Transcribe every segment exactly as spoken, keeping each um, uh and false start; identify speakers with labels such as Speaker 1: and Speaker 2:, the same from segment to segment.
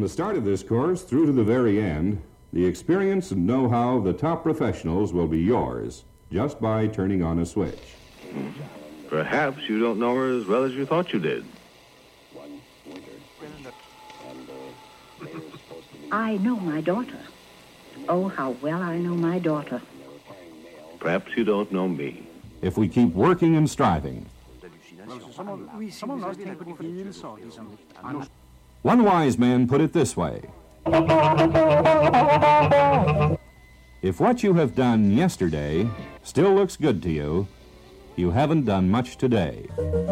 Speaker 1: the start of this course through to the very end, the experience and know-how of the top professionals will be yours just by turning on a switch.
Speaker 2: Perhaps you don't know her as well as you thought you did.
Speaker 3: I know my daughter. Oh, how well I know my daughter.
Speaker 2: Perhaps you don't know me.
Speaker 1: If we keep working and striving. One wise man put it this way. If what you have done yesterday still looks good to you, you haven't done much today.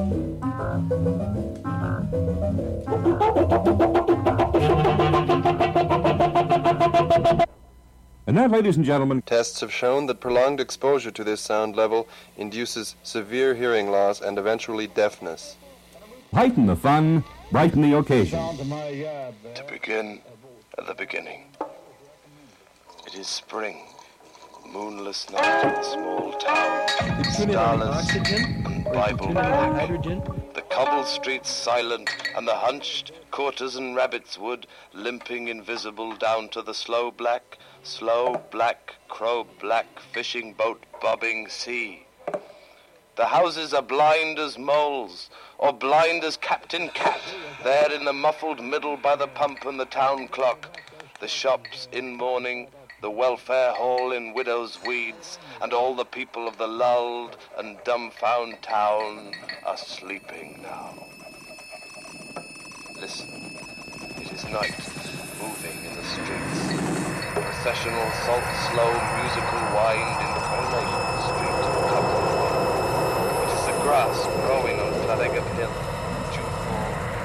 Speaker 1: And that, ladies and gentlemen...
Speaker 4: Tests have shown that prolonged exposure to this sound level induces severe hearing loss and eventually deafness.
Speaker 1: Heighten the fun, brighten the occasion.
Speaker 5: To begin at the beginning. It is spring. Moonless night in a small town. Starless and Bible black. The cobbled streets silent, and the hunched courtesan rabbits wood limping invisible down to the slow black, slow black, crow black fishing boat bobbing sea. The houses are blind as moles, or blind as Captain Cat, there in the muffled middle by the pump and the town clock. The shops in mourning, the welfare hall in widow's weeds, and all the people of the lulled and dumbfound town are sleeping now. Listen, it is night, moving in the streets. A processional, salt-slow, musical wind in the Coronation Street, coupled. It is the grass growing on Llanegg Hill.